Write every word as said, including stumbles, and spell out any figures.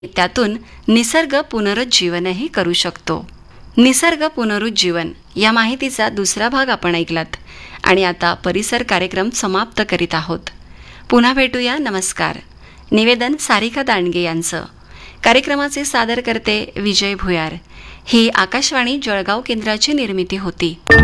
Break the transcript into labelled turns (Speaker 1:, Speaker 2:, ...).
Speaker 1: त्यातून निसर्ग पुनरुज्जीवनही करू शकतो. निसर्ग पुनरुज्जीवन या माहितीचा दुसरा भाग आपण ऐकलात आणि आता परिसर कार्यक्रम समाप्त करीत आहोत. पुन्हा भेटूया. नमस्कार. निवेदन सारिका दांडगे यांचं. कार्यक्रमाचे सादर करते विजय भुयार. ही आकाशवाणी जळगाव केंद्राची निर्मिती होती.